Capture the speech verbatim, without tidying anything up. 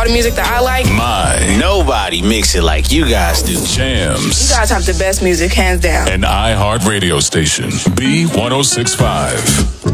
all the music that I like. My. Nobody mix it like you guys do. Jams. You guys have the best music, hands down. An iHeart radio station. B one oh six point five.